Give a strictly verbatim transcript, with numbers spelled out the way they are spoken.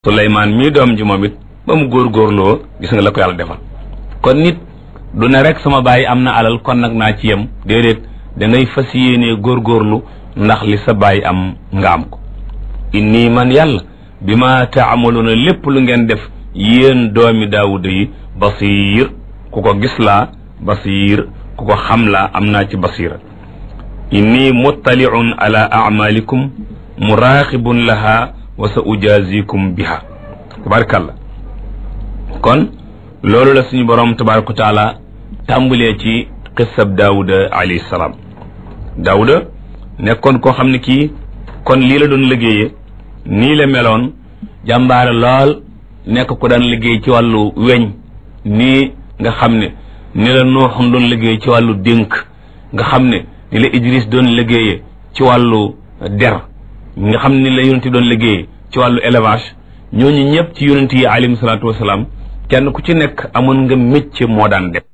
Suleymaan mii doom ji moom it ba mu góorgóorloo gis nga la ko yàlla defal kon nit du ne rek sama baay am na alal kon nag naa ci yem déedéet da ngay fas yéenee góorgóorlu ndax li sa baay am nga am ko inni man yàlla bi ma taamaluuna lépp lu ngeen def yéen doomi daawuda yi basiir ku ko gis laa basiir ku ko xam laa am naa ci basiira inni muttaliun ala amalikum muraqibun laha wa sa ujazikum biha tabarakallah kon loolu la suñu borom tabaraka wa taala tàmbalee ci qissab daawuda alayhi salaam daawuda nekkoon koo xam ne kii kon lii la doon liggéeyee nii la meloon jàmbaare lool nekk ko daan liggéey ci wàllu weñ nii nga xam ne ni la nooxam doon liggéey ci wàllu dénk nga xam ne ni la idris doon liggéeyee ci wàllu der nga xam ni la yonent doon liggéey ci wàllu élevage ñooñu ñëpp ci yonent yi alayhi salaatu wasalaam kenn ku ci nekk amoon nga métier moo daan def